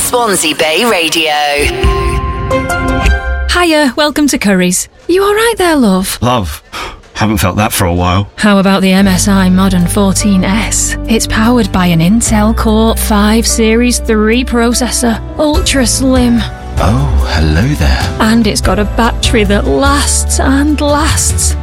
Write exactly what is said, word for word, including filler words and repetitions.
Swansea Bay Radio. Hiya, welcome to Curry's. You alright there, love? Love. Haven't felt that for a while. How about the M S I Modern fourteen S? It's powered by an Intel Core five Series three processor, ultra slim. Oh, hello there. And it's got a battery that lasts and lasts.